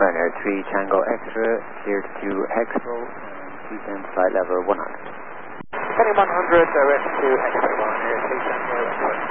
Ryanair 3 Tango Extra, cleared to Expo, descend flight level 100. Heading 100, direct to Expo, Ryanair 3 Tango Extra.